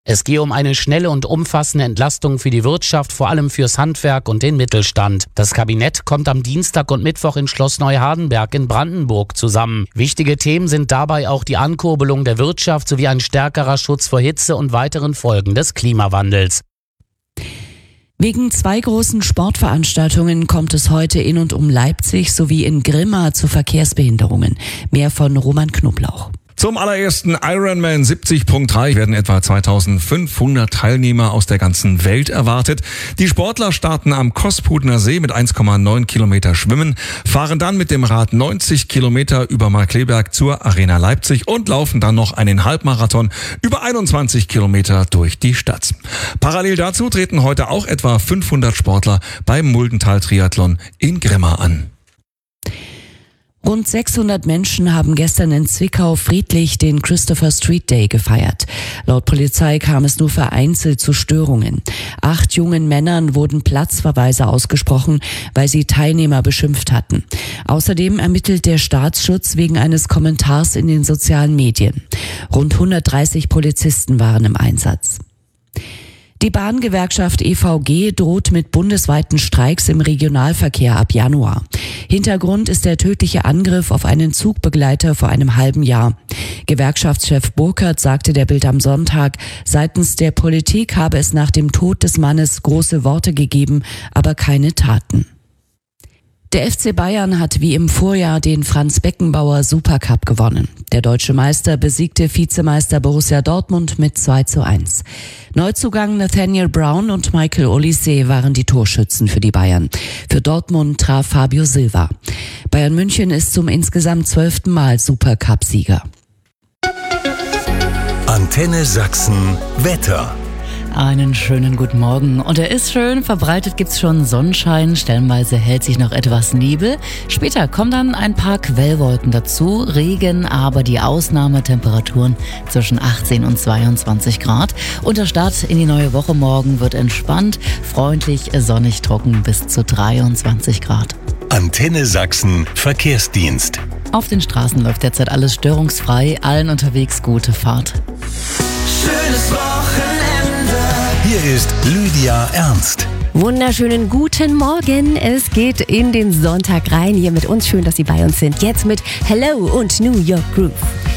Es gehe um eine schnelle und umfassende Entlastung für die Wirtschaft, vor allem fürs Handwerk und den Mittelstand. Das Kabinett kommt am Dienstag und Mittwoch in Schloss Neuhardenberg in Brandenburg zusammen. Wichtige Themen sind dabei auch die Ankurbelung der Wirtschaft sowie ein stärkerer Schutz vor Hitze und weiteren Folgen des Klimawandels. Wegen 2 großen Sportveranstaltungen kommt es heute in und um Leipzig sowie in Grimma zu Verkehrsbehinderungen. Mehr von Roman Knoblauch. Zum allerersten Ironman 70.3 werden etwa 2500 Teilnehmer aus der ganzen Welt erwartet. Die Sportler starten am Kospudener See mit 1,9 Kilometer Schwimmen, fahren dann mit dem Rad 90 Kilometer über Markkleeberg zur Arena Leipzig und laufen dann noch einen Halbmarathon über 21 Kilometer durch die Stadt. Parallel dazu treten heute auch etwa 500 Sportler beim Muldental-Triathlon in Grimma an. Rund 600 Menschen haben gestern in Zwickau friedlich den Christopher Street Day gefeiert. Laut Polizei kam es nur vereinzelt zu Störungen. 8 jungen Männern wurden Platzverweise ausgesprochen, weil sie Teilnehmer beschimpft hatten. Außerdem ermittelt der Staatsschutz wegen eines Kommentars in den sozialen Medien. Rund 130 Polizisten waren im Einsatz. Die Bahngewerkschaft EVG droht mit bundesweiten Streiks im Regionalverkehr ab Januar. Hintergrund ist der tödliche Angriff auf einen Zugbegleiter vor einem halben Jahr. Gewerkschaftschef Burkhardt sagte der Bild am Sonntag, seitens der Politik habe es nach dem Tod des Mannes große Worte gegeben, aber keine Taten. Der FC Bayern hat wie im Vorjahr den Franz-Beckenbauer Supercup gewonnen. Der deutsche Meister besiegte Vizemeister Borussia Dortmund mit 2:1. Neuzugang Nathaniel Brown und Michael Olise waren die Torschützen für die Bayern. Für Dortmund traf Fabio Silva. Bayern München ist zum insgesamt 12. Mal Supercup-Sieger. Antenne Sachsen Wetter. Einen schönen guten Morgen. Und er ist schön, verbreitet gibt's schon Sonnenschein, stellenweise hält sich noch etwas Nebel. Später kommen dann ein paar Quellwolken dazu, Regen, aber die Ausnahmetemperaturen zwischen 18 und 22 Grad. Und der Start in die neue Woche morgen wird entspannt, freundlich, sonnig, trocken bis zu 23 Grad. Antenne Sachsen Verkehrsdienst. Auf den Straßen läuft derzeit alles störungsfrei, allen unterwegs gute Fahrt. Schönes Wochenende. Hier ist Lydia Ernst. Wunderschönen guten Morgen. Es geht in den Sonntag rein. Hier mit uns. Schön, dass Sie bei uns sind. Jetzt mit Hello und New York Groove.